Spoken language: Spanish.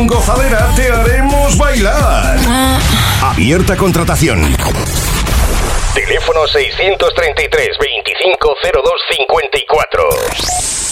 con gozadera te haremos bailar. Abierta contratación. Teléfono 633 2502